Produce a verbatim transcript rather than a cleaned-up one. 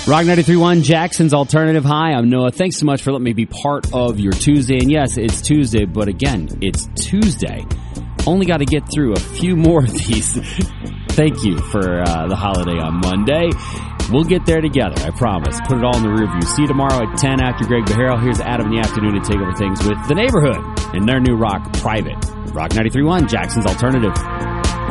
Rock ninety-three point one, Jackson's Alternative. Hi, I'm Noah. Thanks so much for letting me be part of your Tuesday. And yes, it's Tuesday, but again, it's Tuesday. Only got to get through a few more of these. Thank you for uh, the holiday on Monday. We'll get there together, I promise. Put it all in the rear view. See you tomorrow at ten after Greg Beharo. Here's Adam in the afternoon to take over things with The Neighborhood and their new rock, Private. Rock ninety-three point one, Jackson's Alternative.